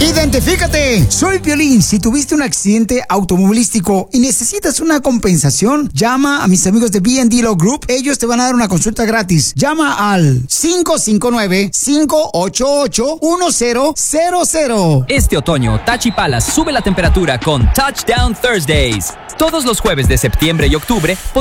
Identifícate, soy Piolín. Si tuviste un accidente automovilístico y necesitas una compensación, llama a mis amigos de B&D Law Group. Ellos te van a dar una consulta gratis. Llama al 559-588-1000. Este otoño, Tachi Palace sube la temperatura con Touchdown Thursdays. Todos los jueves de septiembre y octubre